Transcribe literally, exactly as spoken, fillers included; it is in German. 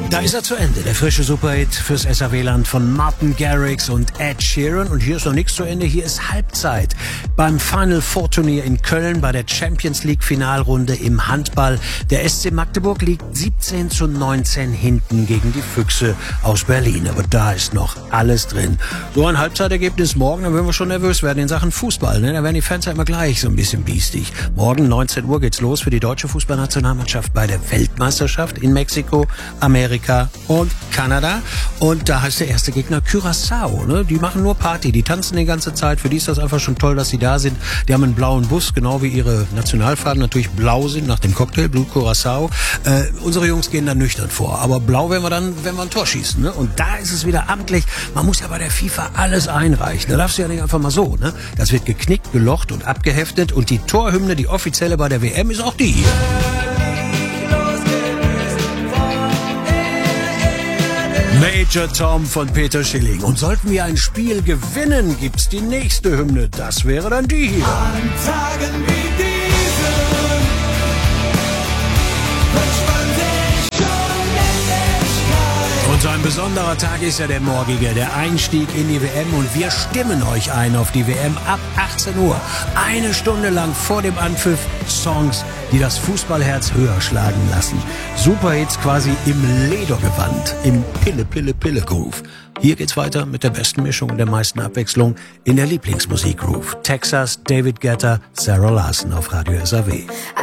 Da ist er zu Ende, der frische Superhit fürs S A W-Land von Martin Garrix und Ed Sheeran. Und hier ist noch nichts zu Ende, hier ist Halbzeit. Beim Final Four Turnier in Köln bei der Champions League Finalrunde im Handball. Der S C Magdeburg liegt siebzehn zu neunzehn hinten gegen die Füchse aus Berlin. Aber da ist noch alles drin. So ein Halbzeitergebnis morgen, dann würden wir schon nervös werden in Sachen Fußball. Ne? Da werden die Fans ja immer gleich so ein bisschen biestig. Morgen neunzehn Uhr geht's los für die deutsche Fußballnationalmannschaft bei der Weltmeisterschaft in Mexiko, Amerika und Kanada. Und da heißt der erste Gegner Curaçao. Ne? Die machen nur Party, die tanzen die ganze Zeit. Für die ist das einfach schon toll, dass sie da sind. Die haben einen blauen Bus, genau wie ihre Nationalfarben natürlich blau sind nach dem Cocktail, Blut Curaçao. Äh, unsere Jungs gehen da nüchtern vor. Aber blau werden wir dann, wenn wir ein Tor schießen. Ne? Und da ist es wieder amtlich. Man muss ja bei der FIFA alles einreichen. Da darfst du ja nicht einfach mal so. Ne? Das wird geknickt, gelocht und abgeheftet. Und die Torhymne, die offizielle bei der W M, ist auch die hier. Major Tom von Peter Schilling. Und sollten wir ein Spiel gewinnen, gibt's die nächste Hymne. Das wäre dann die hier. An Tagen wie diesen wünscht man sich schon Endlichkeit. Und so ein besonderer Tag ist ja der morgige, der Einstieg in die W M. Und wir stimmen euch ein auf die W M ab achtzehn Uhr. Eine Stunde lang vor dem Anpfiff Songs, die das Fußballherz höher schlagen lassen. Superhits quasi im Ledergewand, im Pille-Pille-Pille-Groove. Hier geht's weiter mit der besten Mischung und der meisten Abwechslung in der Lieblingsmusik-Groove. Texas, David Guetta, Sarah Larson auf Radio S A W.